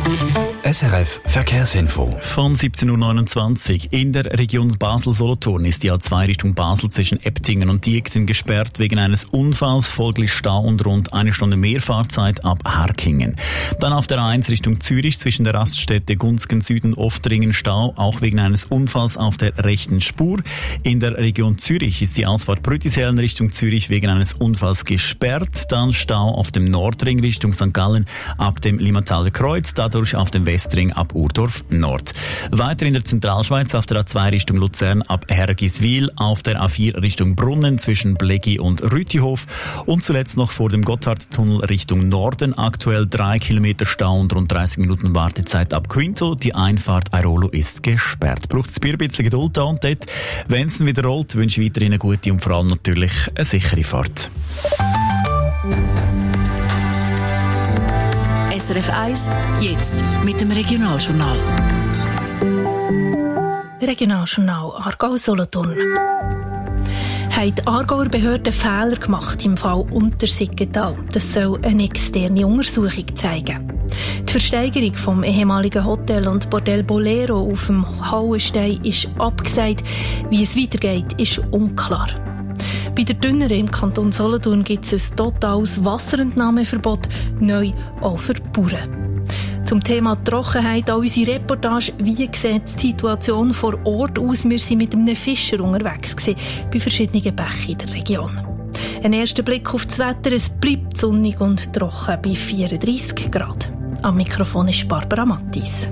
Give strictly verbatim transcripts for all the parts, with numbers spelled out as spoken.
S R F Verkehrsinfo. Von siebzehn Uhr neunundzwanzig. In der Region Basel-Solothurn ist die A zwei Richtung Basel zwischen Eptingen und Diekten gesperrt wegen eines Unfalls, folglich Stau und rund eine Stunde mehr Fahrzeit ab Harkingen. Dann auf der A eins Richtung Zürich zwischen der Raststätte Gunzgen Süden und Oftringen Stau, auch wegen eines Unfalls auf der rechten Spur. In der Region Zürich ist die Ausfahrt Brütisellen Richtung Zürich wegen eines Unfalls gesperrt. Dann Stau auf dem Nordring Richtung Sankt Gallen ab dem Limmataler Kreuz, dadurch auf dem Westring ab Urdorf Nord. Weiter in der Zentralschweiz auf der A zwei Richtung Luzern ab Hergiswil, auf der A vier Richtung Brunnen zwischen Blegi und Rütihof und zuletzt noch vor dem Gotthardtunnel Richtung Norden aktuell drei Kilometer Stau und rund dreißig Minuten Wartezeit ab Quinto. Die Einfahrt Airolo ist gesperrt. Braucht es ein bisschen Geduld da und dort. Wenn es wieder rollt, wünsche ich weiterhin eine gute und vor allem natürlich eine sichere Fahrt. S R F eins, jetzt mit dem Regionaljournal. Regionaljournal Aargau-Solothurn. Haben die Aargauer Behörden Fehler gemacht im Fall Untersiggenthal? Das soll eine externe Untersuchung zeigen. Die Versteigerung vom ehemaligen Hotel und Bordell Bolero auf dem Hauenstein ist abgesagt. Wie es weitergeht, ist unklar. Bei der Dünnere im Kanton Solothurn gibt es ein totales Wasserentnahmeverbot, neu auch für Bauern. Zum Thema Trockenheit auch unsere Reportage. Wie sieht die Situation vor Ort aus? Wir waren mit einem Fischer unterwegs gewesen, bei verschiedenen Bächen in der Region. Ein erster Blick auf das Wetter. Es bleibt sonnig und trocken bei vierunddreissig Grad. Am Mikrofon ist Barbara Mattis.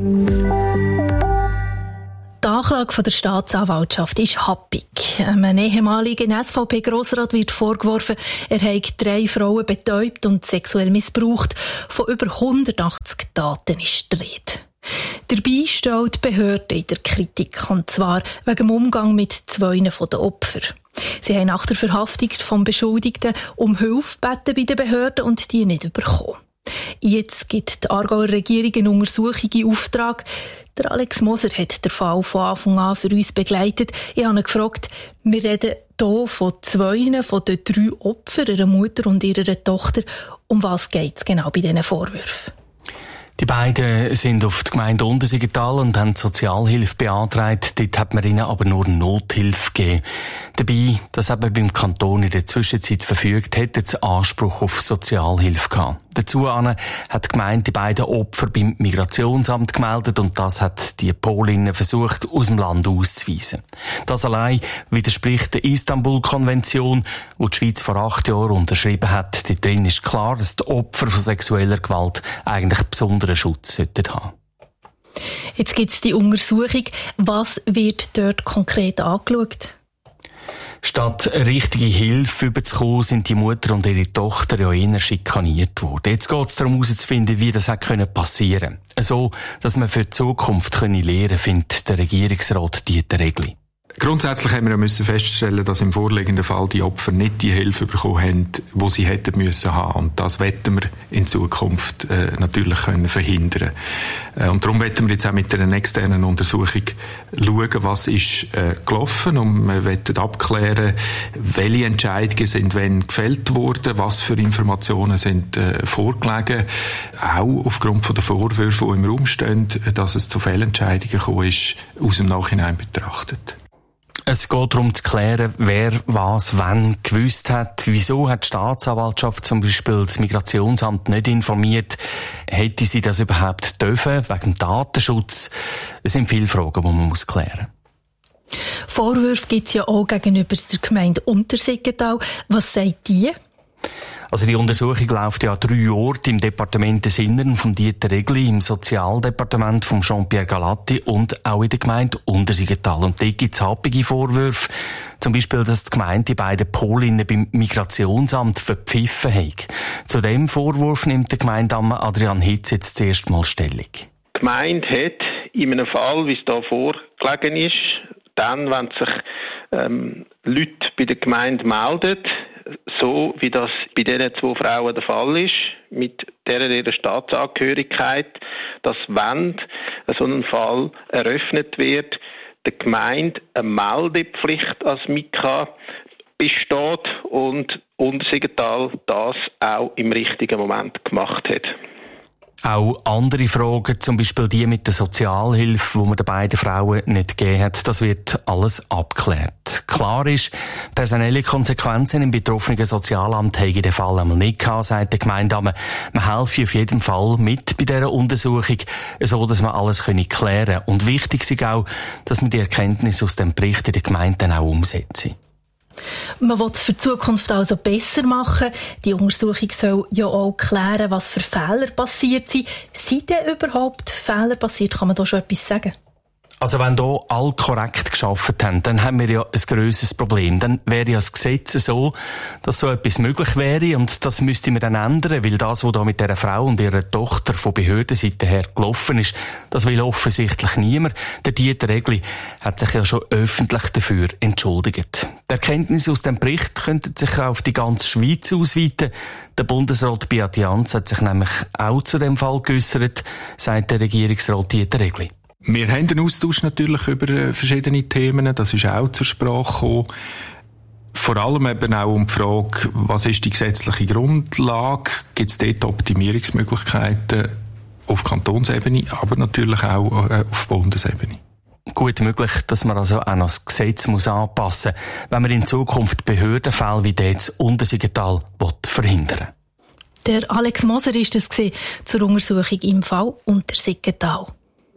Die Anklage von der Staatsanwaltschaft ist happig. Einem ehemaligen S V P-Grossrat wird vorgeworfen, er habe drei Frauen betäubt und sexuell missbraucht. Von über hundertachtzig Taten ist die Rede. Dabei stehen die Behörden in der Kritik, und zwar wegen dem Umgang mit zwei von den Opfern. Sie haben nach der Verhaftung vom Beschuldigten um Hilfe gebeten bei den Behörden und die nicht bekommen. Jetzt gibt die Aargauer Regierung eine Untersuchung in Auftrag. Der Alex Moser hat den Fall von Anfang an für uns begleitet. Ich habe ihn gefragt, wir reden hier von zwei von den drei Opfern, einer Mutter und ihrer Tochter. Um was geht es genau bei diesen Vorwürfen? Die beiden sind auf die Gemeinde Untersiggenthal und haben Sozialhilfe beantragt. Dort hat man ihnen aber nur Nothilfe gegeben. Dabei, dass eben beim Kanton in der Zwischenzeit verfügt, hätte es Anspruch auf Sozialhilfe gehabt. Dazu hat die Gemeinde die beiden Opfer beim Migrationsamt gemeldet und das hat die Polinnen versucht, aus dem Land auszuweisen. Das allein widerspricht der Istanbul-Konvention, die die Schweiz vor acht Jahren unterschrieben hat. Dort drin ist klar, dass die Opfer von sexueller Gewalt eigentlich besonderen Schutz sollten haben. Jetzt gibt es die Untersuchung. Was wird dort konkret angeschaut? Statt richtige Hilfe überzukommen, sind die Mutter und ihre Tochter ja eher schikaniert worden. Jetzt geht es darum herauszufinden, wie das hätte passieren können. So, dass man für die Zukunft lernen können, findet der Regierungsrat Dieter Regli. Grundsätzlich haben wir ja müssen feststellen, dass im vorliegenden Fall die Opfer nicht die Hilfe bekommen haben, die sie hätten müssen haben. Und das wollen wir in Zukunft äh, natürlich können verhindern. Äh, und darum wollen wir jetzt auch mit einer externen Untersuchung schauen, was ist äh, gelaufen. Und wir wollen abklären, welche Entscheidungen sind wann gefällt worden, was für Informationen sind äh, vorgelegen. Auch aufgrund von der Vorwürfe, die im Raum stehen, dass es zu Fehlentscheidungen gekommen ist, aus dem Nachhinein betrachtet. Es geht darum zu klären, wer was wann gewusst hat. Wieso hat die Staatsanwaltschaft zum Beispiel das Migrationsamt nicht informiert? Hätte sie das überhaupt dürfen, wegen dem Datenschutz? Es sind viele Fragen, die man muss klären muss. Vorwürfe gibt es ja auch gegenüber der Gemeinde Untersiggenthal. Was sagt die? Also die Untersuchung läuft ja an drei Orten, im Departement des Innern vom Dieter Regli, im Sozialdepartement von Jean-Pierre Galatti und auch in der Gemeinde Untersiggenthal. Und dort gibt es happige Vorwürfe. Zum Beispiel, dass die Gemeinde die beiden Polinnen beim Migrationsamt verpfiffen hat. Zu dem Vorwurf nimmt der Gemeindeamtmann Adrian Hitz jetzt zuerst mal Stellung. Die Gemeinde hat in einem Fall, wie es da vorgelegen ist, dann, wenn sich ähm, Leute bei der Gemeinde melden, so wie das bei diesen zwei Frauen der Fall ist, mit deren ihrer Staatsangehörigkeit, dass wenn so ein Fall eröffnet wird, der Gemeinde eine Meldepflicht als Mika besteht und Untersiggenthal das auch im richtigen Moment gemacht hat. Auch andere Fragen, zum Beispiel die mit der Sozialhilfe, die man den beiden Frauen nicht gegeben hat, das wird alles abgeklärt. Klar ist, personelle Konsequenzen im betroffenen Sozialamt habe den Fall einmal nicht gehabt, sagt der Gemeindeamt. Man helfe auf jeden Fall mit bei dieser Untersuchung, so dass man alles klären können. Und wichtig ist auch, dass man die Erkenntnisse aus dem Bericht in der Gemeinde dann auch umsetzt. Man will es für die Zukunft also besser machen. Die Untersuchung soll ja auch klären, was für Fehler passiert sind. Sind denn überhaupt Fehler passiert? Kann man da schon etwas sagen? Also wenn hier alle korrekt gearbeitet haben, dann haben wir ja ein grosses Problem. Dann wäre ja das Gesetz so, dass so etwas möglich wäre und das müsste man dann ändern, weil das, was da mit dieser Frau und ihrer Tochter von Behördenseite her gelaufen ist, das will offensichtlich niemand. Der Dieter Egli hat sich ja schon öffentlich dafür entschuldigt. Die Erkenntnisse aus dem Bericht könnten sich auf die ganze Schweiz ausweiten. Der Bundesrat Beat Jans hat sich nämlich auch zu dem Fall geäussert, sagt der Regierungsrat Dieter Egli. Wir haben einen Austausch natürlich über verschiedene Themen, das ist auch zur Sprache gekommen. Vor allem eben auch um die Frage, was ist die gesetzliche Grundlage? Gibt es dort Optimierungsmöglichkeiten auf Kantonsebene, aber natürlich auch auf Bundesebene? Gut möglich, dass man also auch noch das Gesetz muss anpassen muss, wenn man in Zukunft Behördenfälle wie das Untersiggenthal verhindern will. Der Alex Moser war das zur Untersuchung im Fall Untersiggenthal.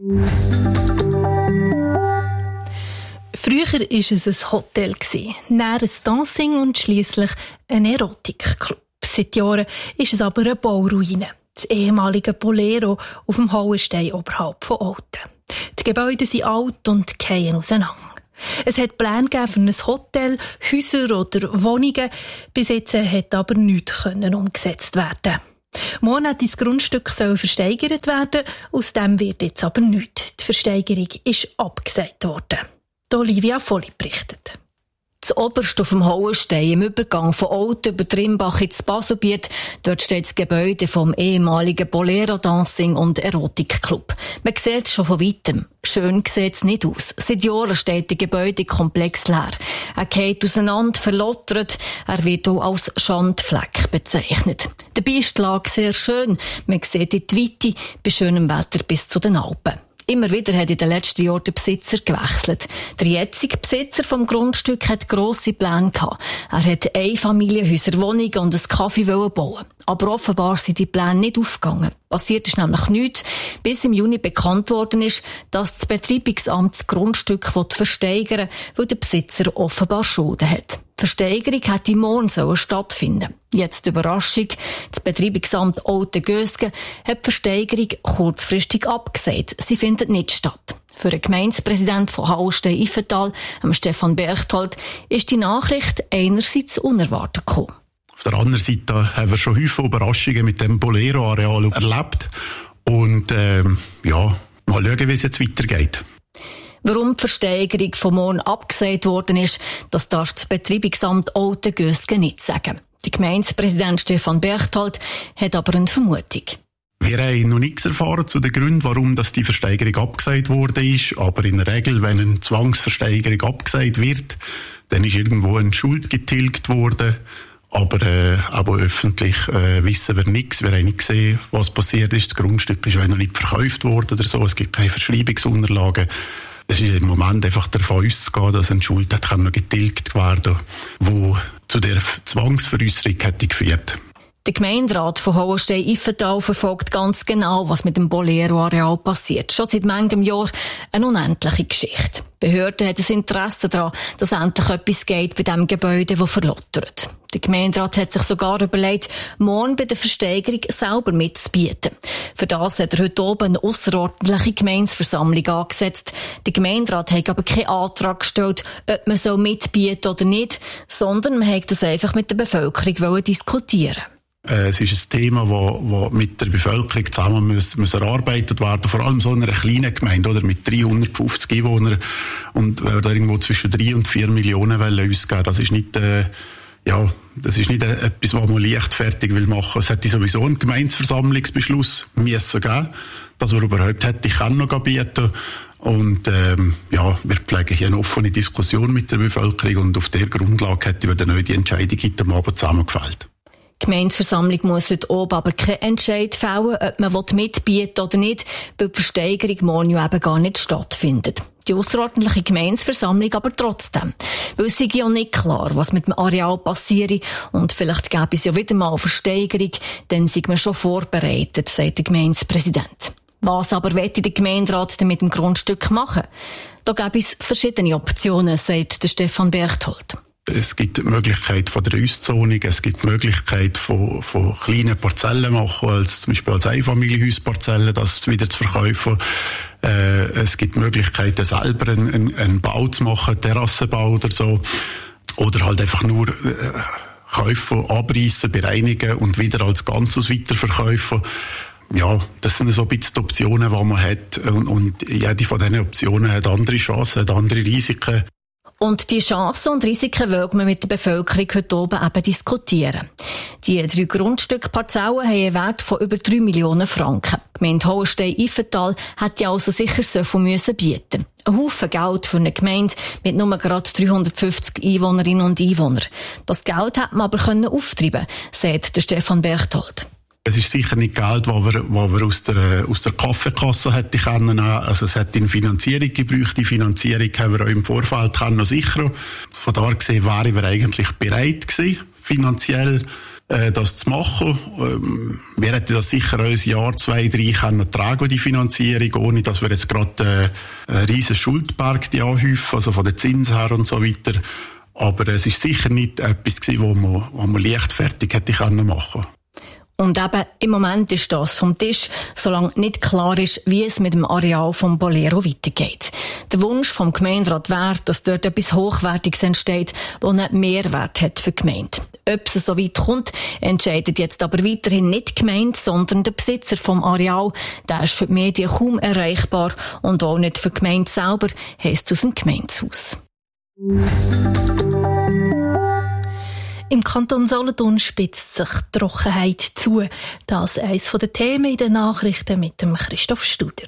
Früher war es ein Hotel, dann ein Dancing und schliesslich ein Erotikclub. Seit Jahren ist es aber eine Bauruine. Das ehemalige Bolero auf dem Hauenstein oberhalb von Olten. Die Gebäude sind alt und fallen auseinander. Es hat Pläne gegeben für ein Hotel, Häuser oder Wohnungen. Bis jetzt hat aber nichts umgesetzt werden. Morgen hat das Grundstück versteigert werden, aus dem wird jetzt aber nichts. Die Versteigerung ist abgesagt worden. Olivia Volli berichtet. Zuoberst auf dem Hauenstein, im Übergang von Olten über Trimbach ins Baselbiet, dort steht das Gebäude vom ehemaligen Bolero Dancing und Erotikclub. Man sieht es schon von weitem. Schön sieht es nicht aus. Seit Jahren steht der Gebäudekomplex leer. Er geht auseinander, verlottert. Er wird auch als Schandfleck bezeichnet. Dabei ist die Lage sehr schön. Man sieht in die Weite, bei schönem Wetter bis zu den Alpen. Immer wieder hat in den letzten Jahren der Besitzer gewechselt. Der jetzige Besitzer vom Grundstück hat grosse Pläne gehabt. Er hat Einfamilienhäuser, Wohnungen und ein Café bauen. Aber offenbar sind die Pläne nicht aufgegangen. Passiert ist nämlich nichts, bis im Juni bekannt worden ist, dass das Betreibungsamt das Grundstück versteigern will, weil der Besitzer offenbar Schulden hat. Die Versteigerung hätte morgen stattfinden. Jetzt die Überraschung. Das Betreibungsamt Olten-Gösgen hat die Versteigerung kurzfristig abgesagt. Sie findet nicht statt. Für den Gemeindepräsidenten von Hauenstein-Iffental, Stefan Berchtold, ist die Nachricht einerseits unerwartet gekommen. Auf der anderen Seite haben wir schon häufig Überraschungen mit dem Bolero-Areal erlebt. Und ähm, ja, mal schauen, wie es jetzt weitergeht. Warum die Versteigerung von morgen abgesagt worden ist, das darf das Betreibungsamt Olten-Gösgen nicht sagen. Der Gemeindepräsident Stefan Berchtold hat aber eine Vermutung. Wir haben noch nichts erfahren zu den Gründen, warum das die Versteigerung abgesagt worden ist. Aber in der Regel, wenn eine Zwangsversteigerung abgesagt wird, dann ist irgendwo eine Schuld getilgt worden. Aber, äh, aber öffentlich äh, wissen wir nichts. Wir haben nicht gesehen, was passiert ist. Das Grundstück ist auch noch nicht verkauft worden oder so. Es gibt keine Verschreibungsunterlagen. Es ist im Moment einfach davon auszugehen, dass eine Schuld hat noch getilgt werden, die zu der Zwangsveräusserung hätte geführt. Der Gemeinderat von Hauenstein-Iffental verfolgt ganz genau, was mit dem Bolero-Areal passiert. Schon seit manchem Jahr eine unendliche Geschichte. Die Behörde hat ein Interesse daran, dass endlich etwas geht bei diesem Gebäude, das verlottert. Der Gemeinderat hat sich sogar überlegt, morgen bei der Versteigerung selber mitzubieten. Für das hat er heute oben eine ausserordentliche Gemeindeversammlung angesetzt. Der Gemeinderat hat aber keinen Antrag gestellt, ob man so mitbieten oder nicht, sondern man hat das einfach mit der Bevölkerung diskutieren. Es ist ein Thema, das mit der Bevölkerung zusammen muss, muss erarbeitet werden, vor allem so in einer kleinen Gemeinde oder mit dreihundertfünfzig Einwohnern. Und wenn wir da irgendwo zwischen drei und vier Millionen wollen ausgeben, das ist nicht, äh, ja, das ist nicht äh, etwas, was man leichtfertig will machen. Es hätte sowieso einen Gemeindeversammlungsbeschluss müssen geben, dass wir überhaupt hätte ich auch noch bieten. Und ähm, ja, wir pflegen hier eine offene Diskussion mit der Bevölkerung und auf der Grundlage hätte wir dann auch die Entscheidung heute Abend zusammengefällt. Die Gemeindeversammlung muss heute oben aber keinen Entscheid fällen, ob man mitbieten oder nicht, weil die Versteigerung morgen ja eben gar nicht stattfindet. Die ausserordentliche Gemeindeversammlung aber trotzdem. Weil es sei ja nicht klar, was mit dem Areal passiere und vielleicht gäbe es ja wieder mal eine Versteigerung, dann sei man schon vorbereitet, sagt der Gemeindepräsident. Was aber möchte der Gemeinderat denn mit dem Grundstück machen? Da gäbe es verschiedene Optionen, sagt der Stefan Berchtold. Es gibt die Möglichkeit von der Auszonung, es gibt die Möglichkeit von, von kleinen Parzellen machen, als zum Beispiel als Einfamilienhausparzellen, das wieder zu verkaufen. Äh, es gibt die Möglichkeit, selber einen, einen, einen Bau zu machen, Terrassenbau oder so. Oder halt einfach nur äh, kaufen, abreißen, bereinigen und wieder als Ganzes weiterverkaufen. Ja, das sind so ein bisschen die Optionen, die man hat. Und, und jede von diesen Optionen hat andere Chancen, hat andere Risiken. Und die Chancen und Risiken wollen wir mit der Bevölkerung heute oben eben diskutieren. Die drei Grundstückparzellen haben einen Wert von über drei Millionen Franken. Die Gemeinde Hohenstein-Ifental hätte also sicher so viel müssen bieten. Ein Haufen Geld für eine Gemeinde mit nur gerade dreihundertfünfzig Einwohnerinnen und Einwohnern. Das Geld hätte man aber können auftreiben, sagt der Stefan Berchtold. Es ist sicher nicht Geld, das wir, das wir aus der, aus der Kaffeekasse hätte können. Also es hätte eine Finanzierung gebraucht. Die Finanzierung haben wir auch im Vorfeld können sichern. Von da gesehen wären wir eigentlich bereit gewesen, finanziell äh, das zu machen. Ähm, wir hätten das sicher auch ein Jahr, zwei, drei können tragen, die Finanzierung, ohne dass wir jetzt gerade äh, einen riesen Schuldberg die anhäufen, also von den Zinsen her und so weiter. Aber es ist sicher nicht etwas gewesen, wo man, wo man leichtfertig hätte können machen. Und eben, im Moment ist das vom Tisch, solange nicht klar ist, wie es mit dem Areal vom Bolero weitergeht. Der Wunsch vom Gemeinderat wäre, dass dort etwas Hochwertiges entsteht, das einen Mehrwert hat für die Gemeinde. Ob es so weit kommt, entscheidet jetzt aber weiterhin nicht die Gemeinde, sondern der Besitzer vom Areal. Der ist für die Medien kaum erreichbar und auch nicht für die Gemeinde selber, heisst es aus dem Gemeindehaus. Im Kanton Solothurn spitzt sich die Trockenheit zu. Das ist eines der Themen in den Nachrichten mit dem Christoph Studer.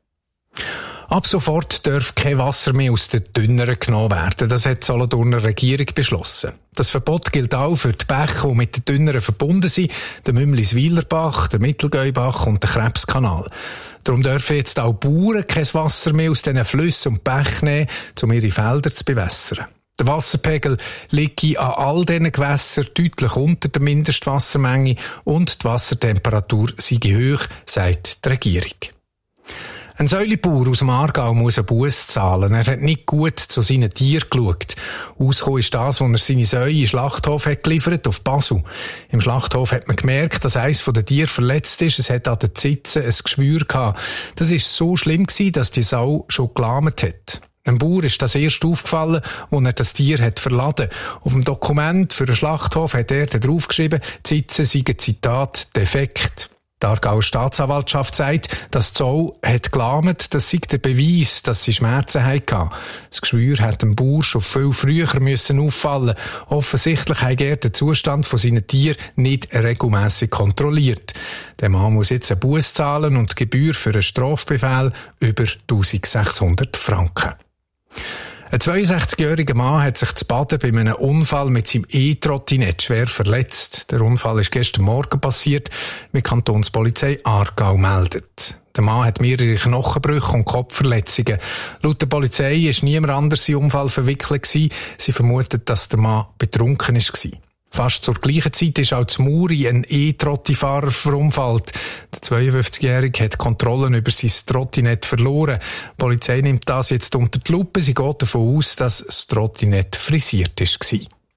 Ab sofort darf kein Wasser mehr aus den Dünneren genommen werden. Das hat die Solothurner Regierung beschlossen. Das Verbot gilt auch für die Bäche, die mit den Dünneren verbunden sind, der Mümliswiler Bach, der Mittelgäubach und der Krebskanal. Darum dürfen jetzt auch Bauern kein Wasser mehr aus diesen Flüssen und Bächen nehmen, um ihre Felder zu bewässern. Der Wasserpegel liegt an all diesen Gewässern deutlich unter der Mindestwassermenge und die Wassertemperatur sei hoch, sagt die Regierung. Ein Säulebauer aus dem Aargau muss einen Buss zahlen. Er hat nicht gut zu seinen Tieren geschaut. Ausgekommen ist das, als er seine Säue in den Schlachthof hat geliefert auf Basel. Im Schlachthof hat man gemerkt, dass eines der Tiere verletzt ist. Es hat an den Zitzen ein Geschwür gehabt. Das war so schlimm, dass die Sau schon gelahmt hat. Einem Bauer ist das erst aufgefallen, als er das Tier hat verladen. Auf dem Dokument für den Schlachthof hat er darauf geschrieben, die Zitzen seien, Zitat, defekt. Die Aargauer Staatsanwaltschaft sagt, dass die Sau hat gelahmt, das sei der Beweis, dass sie Schmerzen hatte. Das Geschwür hat dem Bauer schon viel früher müssen auffallen. Offensichtlich hat er den Zustand von seinen Tieren nicht regelmässig kontrolliert. Der Mann muss jetzt einen Buss zahlen und die Gebühr für einen Strafbefehl über eintausendsechshundert Franken. Ein zweiundsechzigjähriger Mann hat sich zu Baden bei einem Unfall mit seinem E-Trottinett schwer verletzt. Der Unfall ist gestern Morgen passiert, wie die Kantonspolizei Aargau meldet. Der Mann hat mehrere Knochenbrüche und Kopfverletzungen. Laut der Polizei ist niemand anders in den Unfall verwickelt gewesen. Sie vermutet, dass der Mann betrunken war. Fast zur gleichen Zeit ist auch zu Muri ein E-Trotti-Fahrer verunfallt. Der zweiundfünfzigjährige hat Kontrollen über sein Trottinett verloren. Die Polizei nimmt das jetzt unter die Lupe. Sie geht davon aus, dass das Trottinett frisiert war.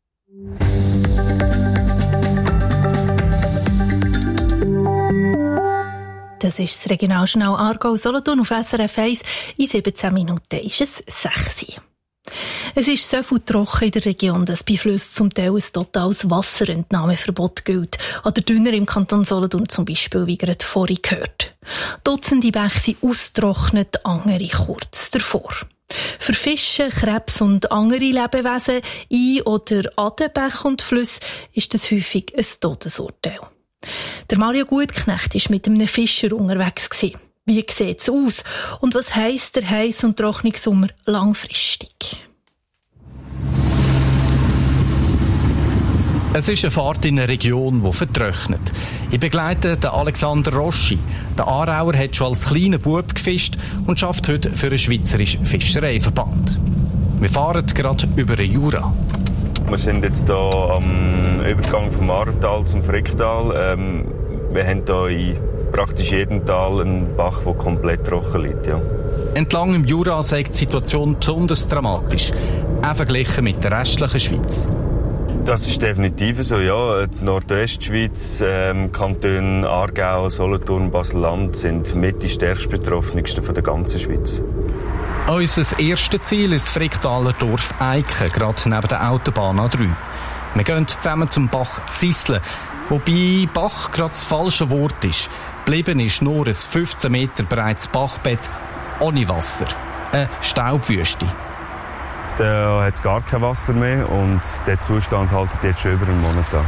Das ist das Regionaljournal Aargau-Solothurn auf S R F eins. In siebzehn Minuten ist es sechs Uhr. Es ist so viel trocken in der Region, dass bei Flüssen zum Teil ein totales Wasserentnahmeverbot gilt. An der Dünner im Kanton Solothurn zum Beispiel, wie gerade vorhin gehört. Dutzende Bäche sind ausgetrocknet, andere kurz davor. Für Fische, Krebs und andere Lebewesen in oder an den Bächen und Flüssen ist das häufig ein Todesurteil. Der Mario Gutknecht war mit einem Fischer unterwegs. Wie sieht es aus? Und was heisst der heiß und trockene Sommer langfristig? Es ist eine Fahrt in eine Region, die vertrocknet. Ich begleite den Alexander Roschi. Der Aarauer hat schon als kleiner Bub gefischt und schafft heute für einen schweizerischen Fischereiverband. Wir fahren gerade über den Jura. Wir sind jetzt hier am Übergang vom Aartal zum Fricktal. Ähm, wir haben hier in praktisch jedem Tal einen Bach, der komplett trocken liegt. Ja. Entlang im Jura sei die Situation besonders dramatisch, auch verglichen mit der restlichen Schweiz. Das ist definitiv so, ja. Die Nordwestschweiz, ähm, Kantone Aargau, Solothurn, Basel-Land sind mit die stärkst betroffensten von der ganzen Schweiz. Unser erstes Ziel ist das Fricktaler Dorf Eiken, gerade neben der Autobahn A drei. Wir gehen zusammen zum Bach Sisle, wobei Bach gerade das falsche Wort ist. Geblieben ist nur ein fünfzehn Meter breites Bachbett ohne Wasser. Eine Staubwüste. Da hat es gar kein Wasser mehr und der Zustand hält jetzt schon über einen Monat an.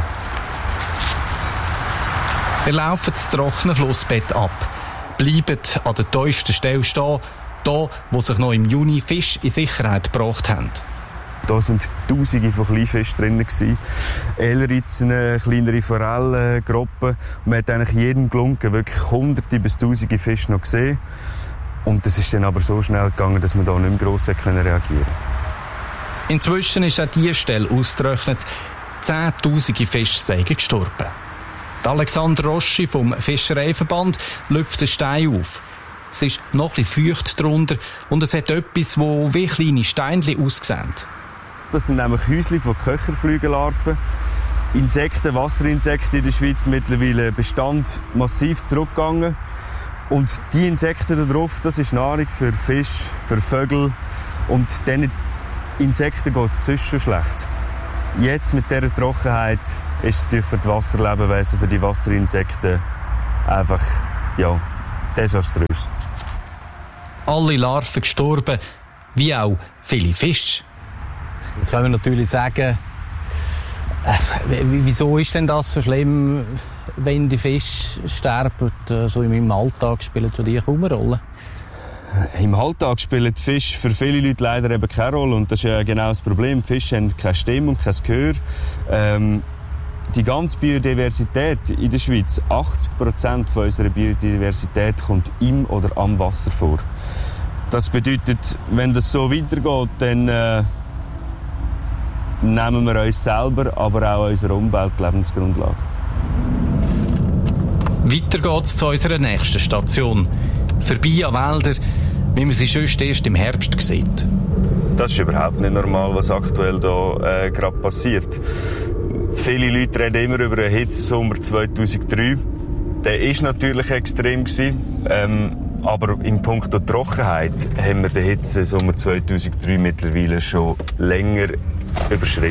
Wir laufen das trockene Flussbett ab, bleiben an der tiefsten Stelle stehen, da, wo sich noch im Juni Fische in Sicherheit gebracht haben. Da waren Tausende von Kleinfischen drin. Elritzen, kleinere Forellen, Groppen. Man hat eigentlich jedem gelungen, wirklich Hunderte bis Tausende Fische noch gesehen. Und das ist dann aber so schnell gegangen, dass man da nicht mehr gross reagieren konnte. Inzwischen ist auch diese Stelle ausgetrocknet. Zehntausende Fische seien gestorben. Alexander Roschi vom Fischereiverband lüpft den Stein auf. Es ist noch ein bisschen feucht darunter und es hat etwas, das wie kleine Steinchen aussehen. Das sind nämlich Häuschen von Köcherflügellarven. Insekten, Wasserinsekten in der Schweiz mittlerweile Bestand massiv zurückgegangen. Und die Insekten da drauf, das ist Nahrung für Fische, für Vögel. Und diesen Insekten geht es sonst schon schlecht. Jetzt mit dieser Trockenheit ist es natürlich für die Wasserlebewesen, für die Wasserinsekten einfach, ja, desaströs. Alle Larven gestorben, wie auch viele Fische. Jetzt können wir natürlich sagen, äh, wieso ist denn das so schlimm, wenn die Fische sterben? So in meinem Alltag spielen für dich kaum eine Rolle. Im Alltag spielen die Fische für viele Leute leider eben keine Rolle. Und das ist ja genau das Problem. Die Fische haben keine Stimme und kein Gehör. Ähm, die ganze Biodiversität in der Schweiz, achtzig Prozent von unserer Biodiversität kommt im oder am Wasser vor. Das bedeutet, wenn das so weitergeht, dann äh, nehmen wir uns selber, aber auch unserer Umwelt die Lebensgrundlage. Weiter geht's zu unserer nächsten Station. Vorbei an Wälder, wie man sie sonst erst im Herbst sieht. Das ist überhaupt nicht normal, was aktuell hier äh, gerade passiert. Viele Leute reden immer über den Hitzesommer zweitausenddrei. Der war natürlich extrem gewesen, ähm, aber in puncto Trockenheit haben wir den Hitzesommer zweitausenddrei mittlerweile schon länger überschritten.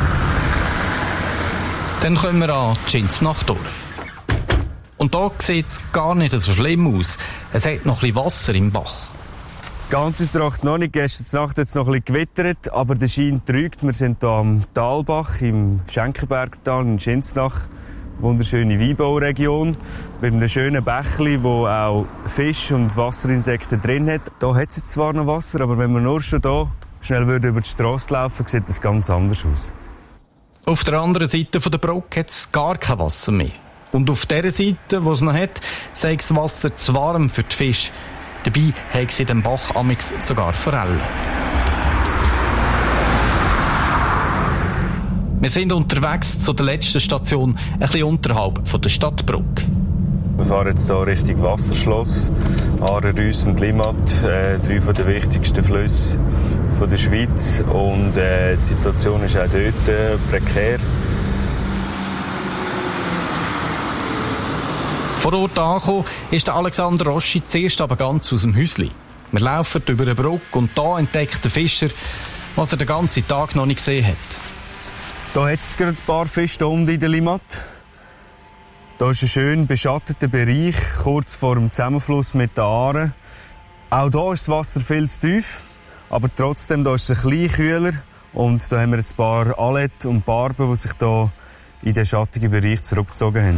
Dann kommen wir an Tschinsnachdorf. Und da sieht es gar nicht so schlimm aus. Es hat noch ein bisschen Wasser im Bach. Ganz ausgetrocknet noch nicht. Gestern Nacht hat es noch ein bisschen gewittert, aber der Schein trügt. Wir sind hier am Talbach, im Schenkenbergtal in Tschinsnach. Wunderschöne Weinbauregion. Mit einem schönen Bächli, wo auch Fisch und Wasserinsekten drin hat. Hier hat es zwar noch Wasser, aber wenn wir nur schon hier schnell über die Strasse laufen, sieht das ganz anders aus. Auf der anderen Seite der Brücke hat es gar kein Wasser mehr. Und auf der Seite, wo es noch hat, sei das Wasser zu warm für die Fische. Dabei haben sie in dem Bach amix sogar Forellen. Wir sind unterwegs zu der letzten Station, ein bisschen unterhalb von der Stadtbrücke. Wir fahren jetzt hier Richtung Wasserschloss, Aare, Reuss und Limmat, äh, drei von den wichtigsten Flüsse von der Schweiz. Und äh, die Situation ist auch dort äh, prekär. Vor Ort angekommen ist Alexander Roschi zuerst aber ganz aus dem Häuschen. Wir laufen über eine Brücke und da entdeckt der Fischer, was er den ganzen Tag noch nicht gesehen hat. Hier hat es gerade ein paar Fische da unten in der Limmat. Hier ist ein schön beschatteter Bereich, kurz vor dem Zusammenfluss mit den Aare. Auch hier ist das Wasser viel zu tief, aber trotzdem hier ist es ein bisschen kühler. Und da haben wir jetzt ein paar Alette und Barben, die sich hier in den schattigen Bereich zurückgezogen haben.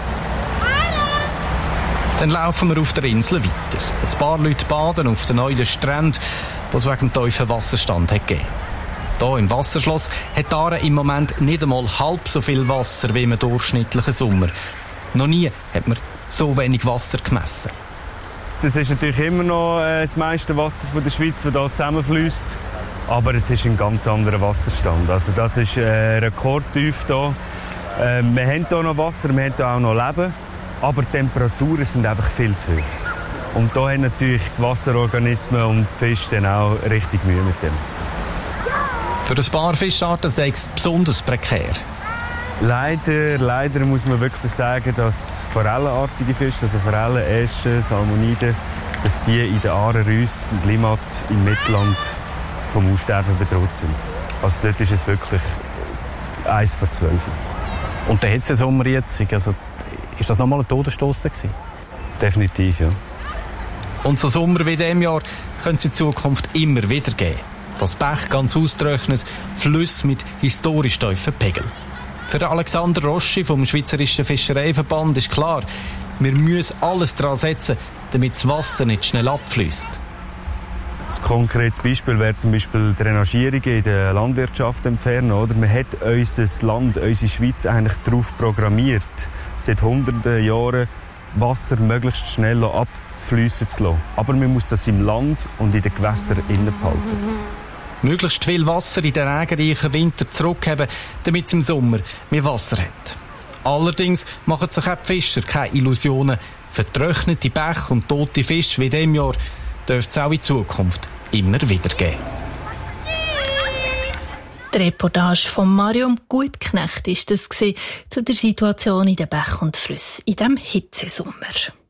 Dann laufen wir auf der Insel weiter. Ein paar Leute baden auf den neuen Stränden, die es wegen dem tiefen Wasserstand hat gegeben. Hier im Wasserschloss hat die Aare im Moment nicht einmal halb so viel Wasser wie im durchschnittlichen Sommer. Noch nie hat man so wenig Wasser gemessen. Das ist natürlich immer noch äh, das meiste Wasser von der Schweiz, das hier zusammenfließt. Aber es ist ein ganz anderer Wasserstand. Also das ist äh, rekordtief hier. Äh, wir haben hier noch Wasser, wir haben hier auch noch Leben. Aber die Temperaturen sind einfach viel zu hoch. Und da haben natürlich die Wasserorganismen und die Fische dann auch richtig Mühe mit dem. Für ein paar Fischarten sei es besonders prekär. Leider, leider muss man wirklich sagen, dass forellenartige Fische, also Forellen, Äsche, Salmoniden, dass die in der Aare, Rüss und Limmat im Mittelland vom Aussterben bedroht sind. Also dort ist es wirklich eins vor zwölf. Und der Hitzesommer jetzt, also ist das nochmal ein Todesstoss gewesen? Definitiv, ja. Und so Sommer wie diesem Jahr können es in Zukunft immer wieder geben. Das Bach ganz austrocknet, Flüsse mit historisch tiefen Pegeln. Für Alexander Roschi vom Schweizerischen Fischereiverband ist klar, wir müssen alles daran setzen, damit das Wasser nicht schnell abfließt. Ein konkretes Beispiel wäre zum Beispiel Drainagierungen in der Landwirtschaft entfernen. Oder? Man hat unser Land, unsere Schweiz eigentlich darauf programmiert, seit hunderten Jahren Wasser möglichst schnell abfließen zu lassen. Aber man muss das im Land und in den Gewässern innen behalten. Möglichst viel Wasser in den regenreichen Winter zurückhaben, damit es im Sommer mehr Wasser hat. Allerdings machen sich auch die Fischer keine Illusionen. Vertrocknete Bäche und tote Fische wie in diesem Jahr dürfte es auch in Zukunft immer wieder geben. Die Reportage von Marion Gutknecht war das zu der Situation in den Bächen und Flüssen in diesem Hitzesommer.